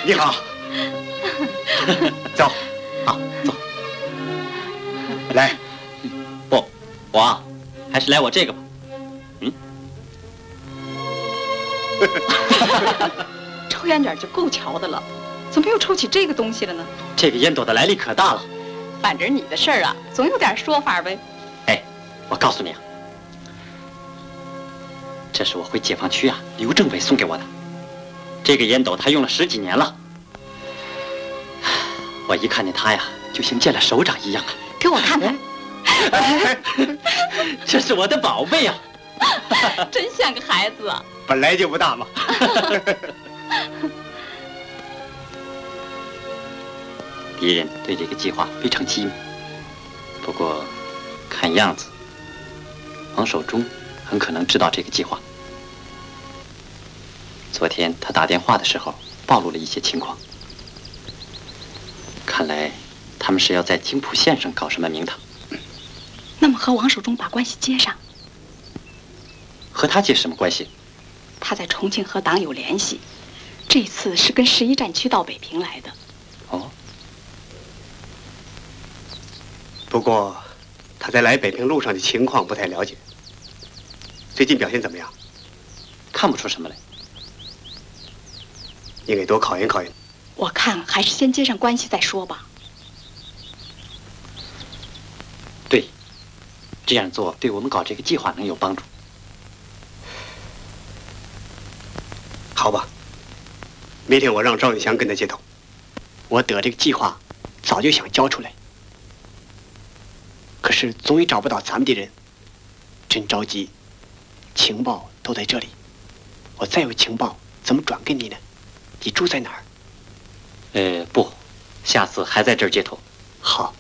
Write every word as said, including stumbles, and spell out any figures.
你好。走， 好，走。 来， 不，我啊，还是来我这个吧。嗯。 抽烟卷就够瞧的了，怎么又抽起这个东西了呢？ 这个烟斗的来历可大了。 反正你的事儿啊，总有点说法呗。 哎，我告诉你啊，这是我回解放区啊刘政委送给我的。这个烟斗他用了十几年了，我一看见他呀，就像见了首长一样啊。 给我看看。 这是我的宝贝啊！ 真像个孩子啊！ 本来就不大嘛。 敌人对这个计划非常机密，不过看样子，王守忠很可能知道这个计划。昨天他打电话的时候暴露了一些情况，看来他们是要在津浦县上搞什么名堂。 那么和王守忠把关系接上。 和他接什么关系？ 他在重庆和党有联系，这次是跟十一战区到北平来的。 哦。 不过他在来北平路上的情况不太了解。最近表现怎么样？ 看不出什么来。 应该多考验考验。 我看还是先接上关系再说吧。 对，这样做对我们搞这个计划能有帮助。 好吧，明天我让赵永祥跟他接头。 我得这个计划，早就想交出来，可是总也找不到咱们的人，真着急。情报都在这里，我再有情报怎么转给你呢？你住在哪儿？ 呃，不，下次还在这儿接头。 好。